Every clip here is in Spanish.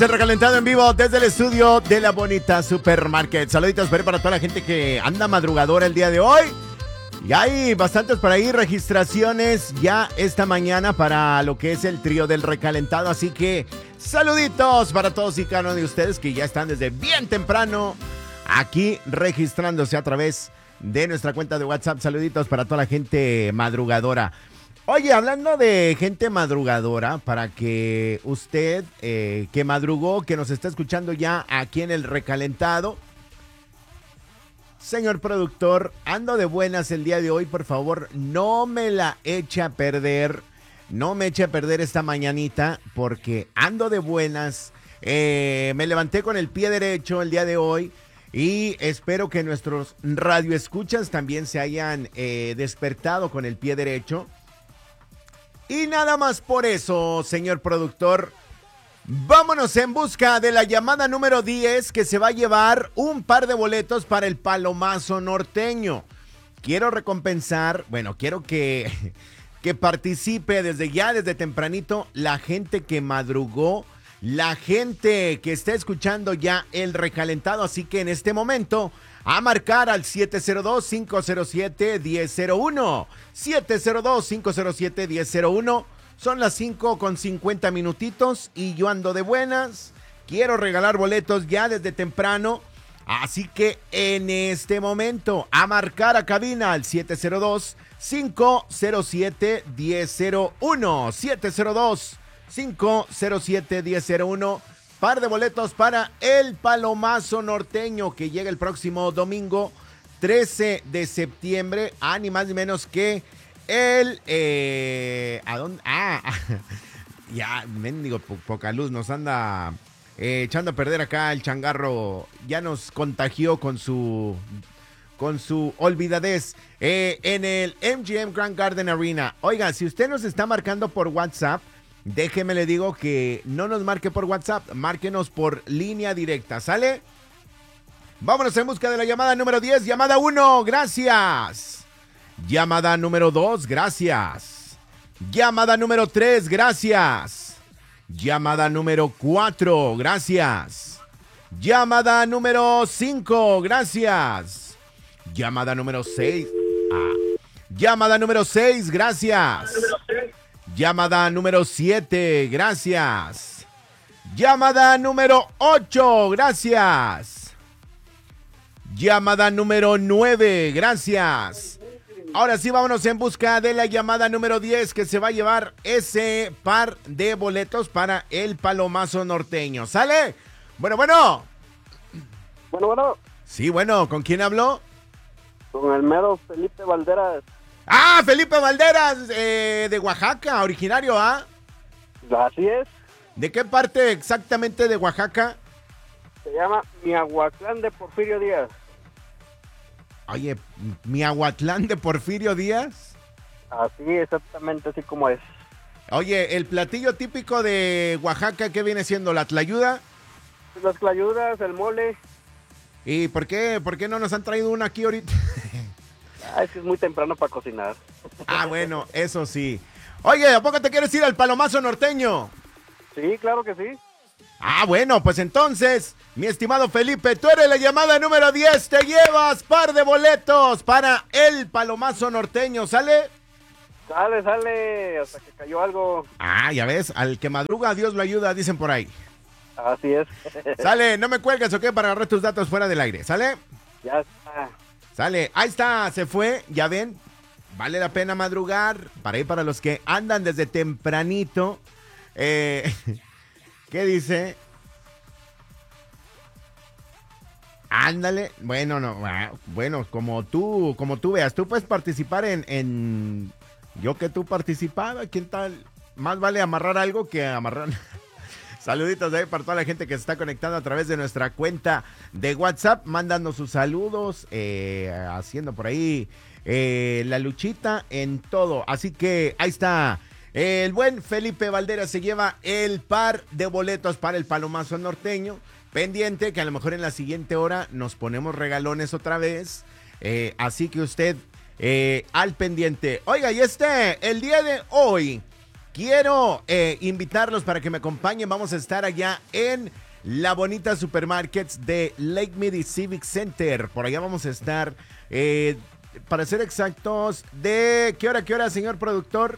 el recalentado en vivo desde el estudio de la Bonita Supermarket. Saluditos para toda la gente que anda madrugadora el día de hoy. Y hay bastantes por ahí registraciones ya esta mañana para lo que es el trío del recalentado. Así que saluditos para todos y cada uno de ustedes que ya están desde bien temprano aquí registrándose a través de nuestra cuenta de WhatsApp. Saluditos para toda la gente madrugadora. Oye, hablando de gente madrugadora, para que usted que madrugó, que nos está escuchando ya aquí en el recalentado, señor productor, ando de buenas el día de hoy, por favor, no me la eche a perder, no me eche a perder esta mañanita, porque ando de buenas, me levanté con el pie derecho el día de hoy y espero que nuestros radioescuchas también se hayan despertado con el pie derecho. Y nada más por eso, señor productor, vámonos en busca de la llamada número 10 que se va a llevar un par de boletos para el Palomazo Norteño. Quiero recompensar, quiero que participe desde tempranito la gente que madrugó, la gente que está escuchando ya el recalentado. Así que en este momento, a marcar al 702-507-1001. 702-507-1001. Son las 5:50 minutitos y yo ando de buenas. Quiero regalar boletos ya desde temprano. Así que en este momento, a marcar a cabina al 702-507-1001. 702-507-1001. Par de boletos para el Palomazo Norteño que llega el próximo domingo 13 de septiembre. Ni más ni menos que el... ¿a dónde? Ya, mendigo, poca luz, nos anda echando a perder acá el changarro. Ya nos contagió con su olvidadez en el MGM Grand Garden Arena. Oiga, si usted nos está marcando por WhatsApp, déjeme le digo que no nos marque por WhatsApp, márquenos por línea directa, ¿sale? Vámonos en busca de la llamada número 10, llamada 1, gracias. Llamada número 2, gracias. Llamada número 3, gracias. Llamada número 4, gracias. Llamada número 5, gracias. Llamada número 6. Llamada número 6, gracias. Llamada número 7, gracias. Llamada número 8, gracias. Llamada número 9, gracias. Ahora sí, vámonos en busca de la llamada número 10 que se va a llevar ese par de boletos para el Palomazo Norteño. ¿Sale? Bueno. Bueno. Sí, ¿con quién habló? Con el mero Felipe Valderas. Felipe Valderas, de Oaxaca, originario, Así es. ¿De qué parte exactamente de Oaxaca? Se llama Miahuatlán de Porfirio Díaz. Oye, ¿Miahuatlán de Porfirio Díaz? Así, exactamente así como es. Oye, ¿el platillo típico de Oaxaca qué viene siendo? ¿La tlayuda? Las tlayudas, el mole. ¿Y por qué no nos han traído una aquí ahorita? Es que es muy temprano para cocinar. Bueno, eso sí. Oye, ¿a poco te quieres ir al Palomazo Norteño? Sí, claro que sí. Bueno, pues entonces, mi estimado Felipe, tú eres la llamada número 10, te llevas par de boletos para el Palomazo Norteño, ¿sale? Sale, hasta que cayó algo. Ya ves, al que madruga Dios lo ayuda, dicen por ahí. Así es. Sale, no me cuelgues, ¿ok? Para agarrar tus datos fuera del aire, ¿sale? Ya está. Sale, ahí está, se fue, ya ven, vale la pena madrugar, para los que andan desde tempranito. ¿Qué dice? Ándale, como tú veas, tú puedes participar en yo que tú participaba, ¿quién tal? Más vale amarrar algo que amarrar. Saluditos para toda la gente que se está conectando a través de nuestra cuenta de WhatsApp, mandando sus saludos, haciendo por ahí la luchita en todo. Así que ahí está. El buen Felipe Valderas se lleva el par de boletos para el Palomazo Norteño. Pendiente que a lo mejor en la siguiente hora nos ponemos regalones otra vez. Así que usted al pendiente. Oiga, y el día de hoy quiero invitarlos para que me acompañen. Vamos a estar allá en La Bonita Supermarkets de Lake Mead Civic Center. Por allá vamos a estar, para ser exactos, ¿de qué hora, señor productor?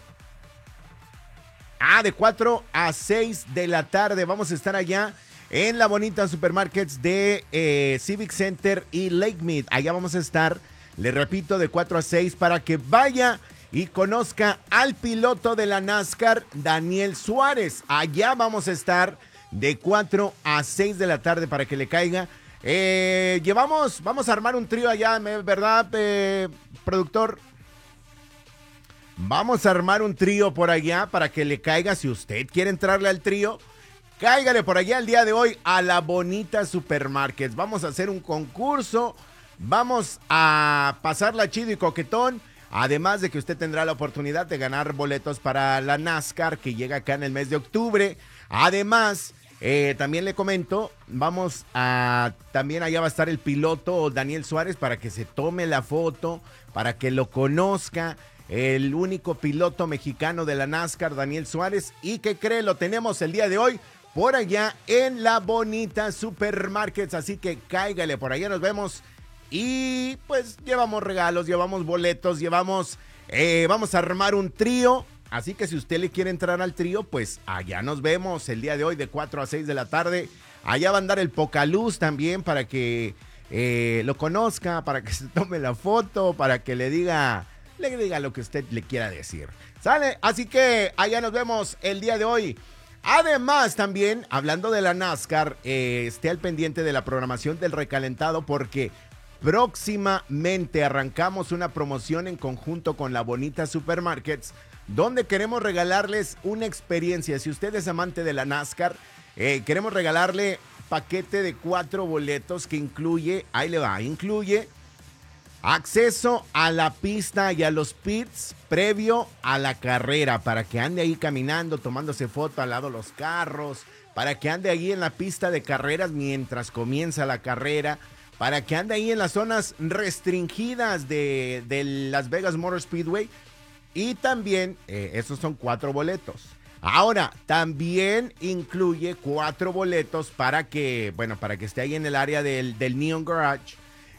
De 4 a 6 de la tarde. Vamos a estar allá en La Bonita Supermarkets de Civic Center y Lake Mead. Allá vamos a estar, le repito, de 4 a 6 para que vaya y conozca al piloto de la NASCAR, Daniel Suárez. Allá vamos a estar de 4 a 6 de la tarde para que le caiga. Vamos a armar un trío allá, ¿verdad, productor? Vamos a armar un trío por allá para que le caiga. Si usted quiere entrarle al trío, cáigale por allá el día de hoy a La Bonita Supermarkets. Vamos a hacer un concurso, vamos a pasarla chido y coquetón. Además de que usted tendrá la oportunidad de ganar boletos para la NASCAR que llega acá en el mes de octubre. Además, también le comento, también allá va a estar el piloto Daniel Suárez para que se tome la foto, para que lo conozca. El único piloto mexicano de la NASCAR, Daniel Suárez. ¿Y qué cree? Lo tenemos el día de hoy por allá en La Bonita Supermarkets. Así que cáigale, por allá nos vemos. Y pues llevamos regalos, llevamos boletos, vamos a armar un trío. Así que si usted le quiere entrar al trío, pues allá nos vemos el día de hoy de 4 a 6 de la tarde. Allá va a andar el Pocaluz también para que lo conozca, para que se tome la foto, para que le diga lo que usted le quiera decir. ¿Sale? Así que allá nos vemos el día de hoy. Además, también, hablando de la NASCAR, esté al pendiente de la programación del recalentado porque próximamente arrancamos una promoción en conjunto con La Bonita Supermarkets donde queremos regalarles una experiencia. Si usted es amante de la NASCAR, queremos regalarle paquete de 4 boletos que incluye, ahí le va, incluye acceso a la pista y a los pits previo a la carrera para que ande ahí caminando, tomándose foto al lado de los carros, para que ande ahí en la pista de carreras mientras comienza la carrera, para que ande ahí en las zonas restringidas de Las Vegas Motor Speedway. Y también, esos son 4 boletos. Ahora, también incluye 4 boletos para que esté ahí en el área del Neon Garage.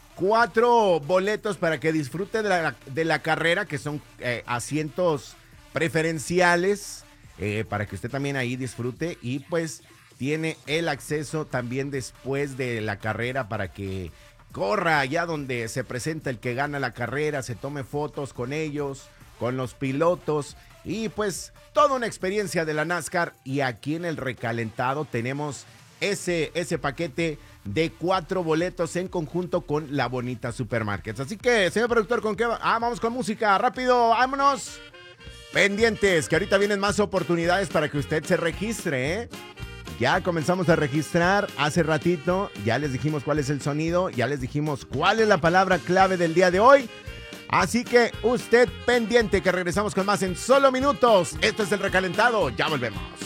4 boletos para que disfrute de la carrera, que son asientos preferenciales, para que usted también ahí disfrute. Y pues tiene el acceso también después de la carrera para que corra allá donde se presenta el que gana la carrera, se tome fotos con ellos, con los pilotos y pues toda una experiencia de la NASCAR. Y aquí en el recalentado tenemos ese paquete de 4 boletos en conjunto con La Bonita Supermarkets. Así que, señor productor, ¿con qué va? Vamos con música, rápido, vámonos. Pendientes, que ahorita vienen más oportunidades para que usted se registre, ¿eh? Ya comenzamos a registrar hace ratito, ya les dijimos cuál es el sonido, ya les dijimos cuál es la palabra clave del día de hoy. Así que usted pendiente que regresamos con más en solo minutos. Esto es El Recalentado, ya volvemos.